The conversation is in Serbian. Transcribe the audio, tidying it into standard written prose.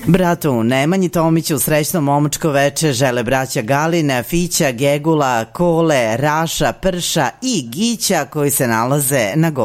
Bratu Nemanji Tomiću srećno momačko veče žele braća Galina, Fića, Gegula, Kole, Raša, Prša i Gića koji se nalaze na